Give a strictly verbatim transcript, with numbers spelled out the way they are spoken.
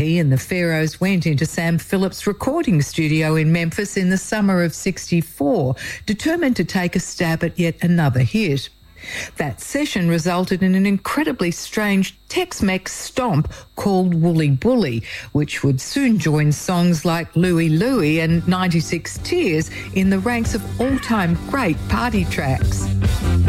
He and the Pharaohs went into Sam Phillips' recording studio in Memphis in the summer of sixty-four, determined to take a stab at yet another hit. That session resulted in an incredibly strange Tex-Mex stomp called Wooly Bully, which would soon join songs like Louie Louie and ninety-six Tears in the ranks of all-time great party tracks.